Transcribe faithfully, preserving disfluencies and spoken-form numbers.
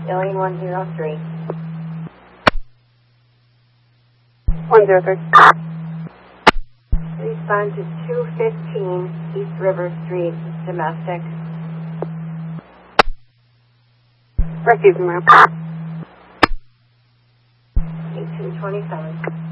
Alien one zero three. one zero three. Respond to two fifteen East River Street, domestic. Refuse and route. eighteen twenty-seven.